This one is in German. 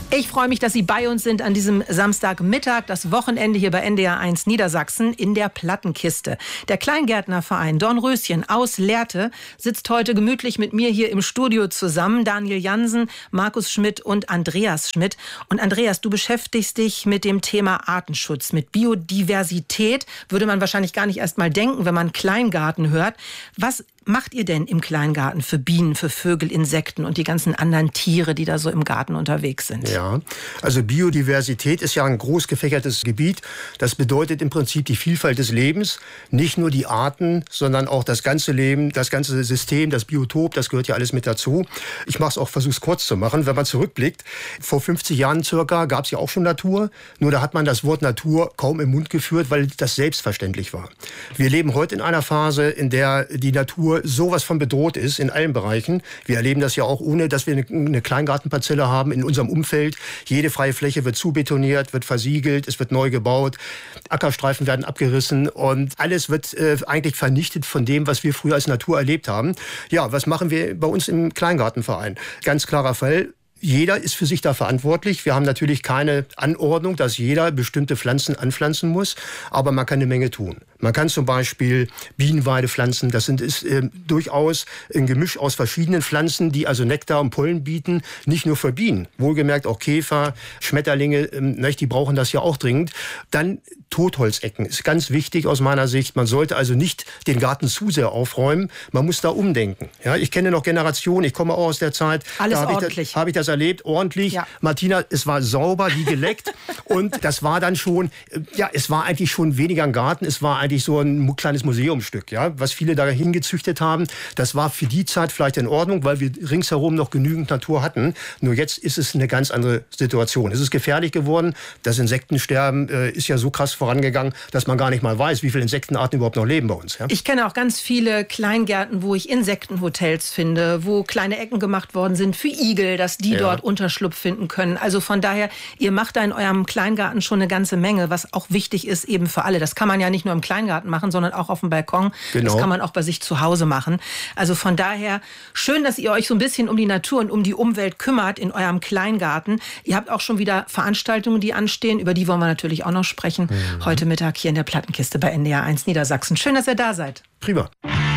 Ich freue mich, dass Sie bei uns sind an diesem Samstagmittag, das Wochenende hier bei NDR 1 Niedersachsen in der Plattenkiste. Der Kleingärtnerverein Dornröschen aus Lehrte sitzt heute gemütlich mit mir hier im Studio zusammen. Daniel Jansen, Markus Schmidt und Andreas Schmidt. Und Andreas, du beschäftigst dich mit dem Thema Artenschutz, mit Biodiversität. Würde man wahrscheinlich gar nicht erst mal denken, wenn man Kleingarten hört. Was macht ihr denn im Kleingarten für Bienen, für Vögel, Insekten und die ganzen anderen Tiere, die da so im Garten unterwegs sind? Ja, also Biodiversität ist ja ein groß gefächertes Gebiet. Das bedeutet im Prinzip die Vielfalt des Lebens. Nicht nur die Arten, sondern auch das ganze Leben, das ganze System, das Biotop, das gehört ja alles mit dazu. Ich versuche es kurz zu machen. Wenn man zurückblickt, vor 50 Jahren circa gab es ja auch schon Natur. Nur da hat man das Wort Natur kaum im Mund geführt, weil das selbstverständlich war. Wir leben heute in einer Phase, in der die Natur sowas von bedroht ist in allen Bereichen. Wir erleben das ja auch, ohne dass wir eine Kleingartenparzelle haben in unserem Umfeld. Jede freie Fläche wird zubetoniert, wird versiegelt, es wird neu gebaut, Ackerstreifen werden abgerissen und alles wird eigentlich vernichtet von dem, was wir früher als Natur erlebt haben. Ja, was machen wir bei uns im Kleingartenverein? Ganz klarer Fall. Jeder ist für sich da verantwortlich. Wir haben natürlich keine Anordnung, dass jeder bestimmte Pflanzen anpflanzen muss, aber man kann eine Menge tun. Man kann zum Beispiel Bienenweide pflanzen. Das ist durchaus ein Gemisch aus verschiedenen Pflanzen, die also Nektar und Pollen bieten. Nicht nur für Bienen, wohlgemerkt auch Käfer, Schmetterlinge, die brauchen das ja auch dringend. Dann Totholzecken ist ganz wichtig aus meiner Sicht. Man sollte also nicht den Garten zu sehr aufräumen. Man muss da umdenken. Ja, ich kenne noch Generationen, ich komme auch aus der Zeit. Alles ordentlich. Habe ich das erlebt, ordentlich. Ja. Martina, es war sauber, wie geleckt. Und das war dann schon, es war eigentlich schon weniger ein Garten, es war eigentlich so ein kleines Museumsstück, ja, was viele da hingezüchtet haben. Das war für die Zeit vielleicht in Ordnung, weil wir ringsherum noch genügend Natur hatten. Nur jetzt ist es eine ganz andere Situation. Es ist gefährlich geworden. Das Insektensterben ist ja so krass vorangegangen, dass man gar nicht mal weiß, wie viele Insektenarten überhaupt noch leben bei uns. Ja? Ich kenne auch ganz viele Kleingärten, wo ich Insektenhotels finde, wo kleine Ecken gemacht worden sind für Igel, dass die dort Unterschlupf finden können. Also von daher, ihr macht da in eurem Kleingarten schon eine ganze Menge, was auch wichtig ist eben für alle. Das kann man ja nicht nur im Kleingarten machen, sondern auch auf dem Balkon. Genau. Das kann man auch bei sich zu Hause machen. Also von daher, schön, dass ihr euch so ein bisschen um die Natur und um die Umwelt kümmert in eurem Kleingarten. Ihr habt auch schon wieder Veranstaltungen, die anstehen. Über die wollen wir natürlich auch noch sprechen. Heute Mittag hier in der Plattenkiste bei NDR 1 Niedersachsen. Schön, dass ihr da seid. Prima.